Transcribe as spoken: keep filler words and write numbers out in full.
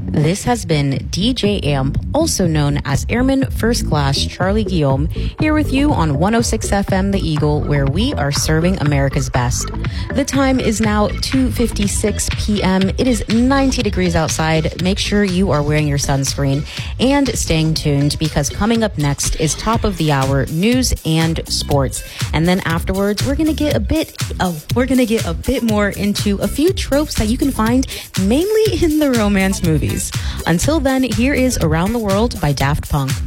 This has been D J Amp, also known as Airman First Class Charlie Guillaume, here with you on one oh six F M The Eagle, where we are serving America's best. The time is now two fifty-six p.m. It is ninety degrees outside. Make sure you are wearing your sunscreen and staying tuned, because coming up next is top of the hour news and sports. And then afterwards, we're going to get a bit, oh, we're going to get a bit more into a few tropes that you can find mainly in the romance movies. Until then, here is Around the World by Daft Punk.